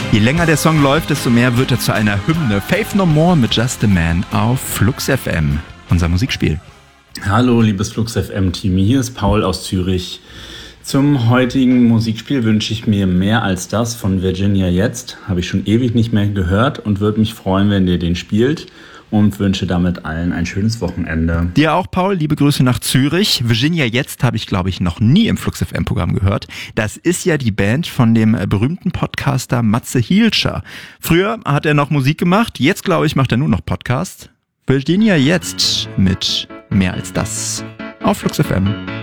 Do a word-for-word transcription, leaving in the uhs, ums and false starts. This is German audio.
Je länger der Song läuft, desto mehr wird er zu einer Hymne. Faith No More mit Just a Man auf Flux F M, unser Musikspiel. Hallo, liebes Flux F M-Team, hier ist Paul aus Zürich. Zum heutigen Musikspiel wünsche ich mir Mehr als das von Virginia Jetzt. Habe ich schon ewig nicht mehr gehört und würde mich freuen, wenn ihr den spielt. Und wünsche damit allen ein schönes Wochenende. Dir auch, Paul. Liebe Grüße nach Zürich. Virginia Jetzt habe ich, glaube ich, noch nie im Flux F M-Programm gehört. Das ist ja die Band von dem berühmten Podcaster Matze Hielscher. Früher hat er noch Musik gemacht. Jetzt, glaube ich, macht er nur noch Podcast. Virginia Jetzt mit Mehr als das auf Flux F M.